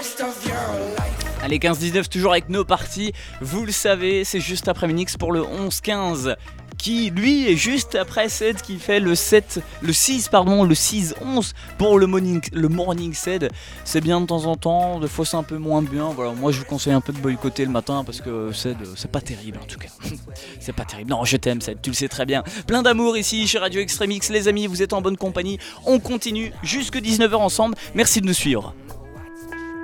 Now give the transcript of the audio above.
Allez, 15-19, toujours avec nos parties. Vous le savez, c'est juste après Minix pour le 11-15. Qui lui est juste après 7, qui fait le 6-11 pour le morning 7. C'est bien de temps en temps, des fois c'est un peu moins bien. Voilà, moi je vous conseille un peu de boycotter le matin parce que c'est pas terrible en tout cas. C'est pas terrible. Non, je t'aime 7, tu le sais très bien. Plein d'amour ici chez Radio Extremix, les amis, vous êtes en bonne compagnie. On continue jusque 19h ensemble. Merci de nous suivre.